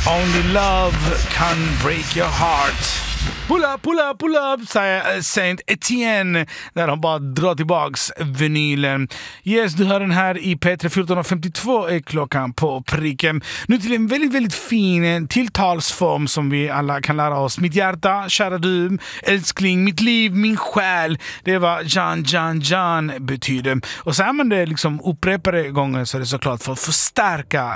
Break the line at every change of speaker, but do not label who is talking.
Only love can break your heart. Pull up, säger Saint Etienne där han bara drar tillbaks vinylen. Yes, du hör den här i P3 14.52 är klockan på pricken. Nu till en väldigt, väldigt fin tilltalsform som vi alla kan lära oss. Mitt hjärta, kära du, älskling, mitt liv, min själ. Det är vad Jan betyder. Och så är man det liksom upprepade gånger så är det såklart för att förstärka